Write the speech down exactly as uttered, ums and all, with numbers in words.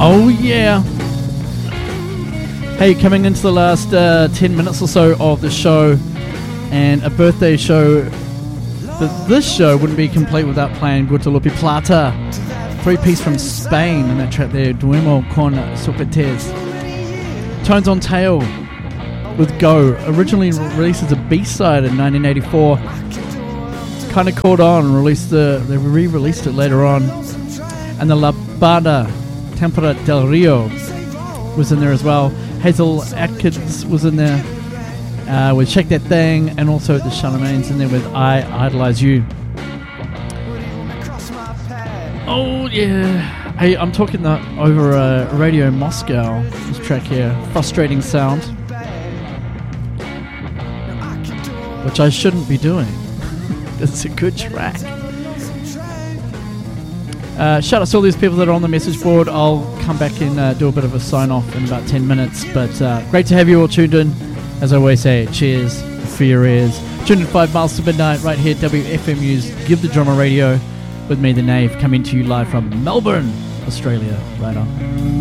Oh yeah. Hey, coming into the last uh, ten minutes or so of the show, and a birthday show. Th- this show wouldn't be complete without playing Guadalupe Plata, three-piece from Spain, and that track there, Duermo con Sopetes. Tones on Tail with Go, originally released as a B-side in nineteen eighty-four. Kind of caught on, released the they re-released it later on, and the La Banda Tempera del Rio was in there as well. Hazel Atkins was in there uh, with Shake That Thing, and also the Charlemagne's in there with I Idolize You. Oh yeah. Hey, I'm talking that over uh, Radio Moscow, this track here, Frustrating Sound, which I shouldn't be doing. It's a good track. Uh, shout out to all these people that are on the message board. I'll come back and uh, do a bit of a sign off in about ten minutes. But uh, great to have you all tuned in. As I always say, cheers for your ears. Tuned in five miles to midnight right here at W F M U's Give the Drummer Radio with me, the Knave, coming to you live from Melbourne, Australia. Right on.